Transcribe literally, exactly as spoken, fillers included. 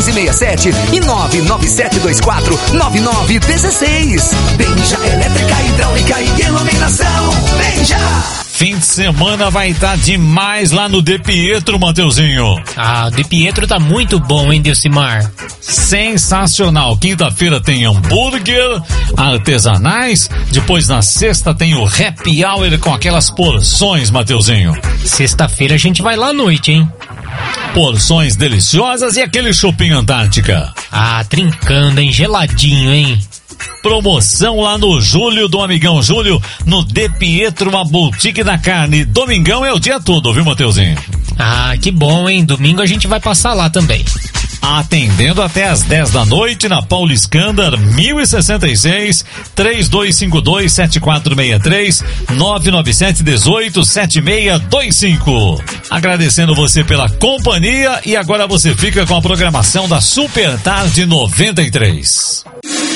sessenta e sete e nove nove sete dois quatro nove nove um seis. Benja Elétrica, Hidráulica e Iluminação. Benja! Fim de semana vai estar demais lá no De Pietro, Mateuzinho. Ah, o De Pietro tá muito bom, hein, Delcimar? Sensacional. Quinta-feira tem hambúrguer artesanais. Depois na sexta tem o happy hour com aquelas porções, Mateuzinho. Sexta-feira a gente vai lá à noite, hein? Porções deliciosas e aquele shopping Antártica. Ah, trincando, hein? Geladinho, hein? Promoção lá no Júlio, do amigão Júlio, no De Pietro, uma boutique da carne. Domingão é o dia todo, viu, Mateuzinho? Ah, que bom, hein? Domingo a gente vai passar lá também. Atendendo até às dez da noite na Paulo Escândar, mil e sessenta e seis, três dois cinco dois, sete quatro seis três, nove nove sete um oito, sete seis dois cinco. Agradecendo você pela companhia e agora você fica com a programação da Super Tarde noventa e três.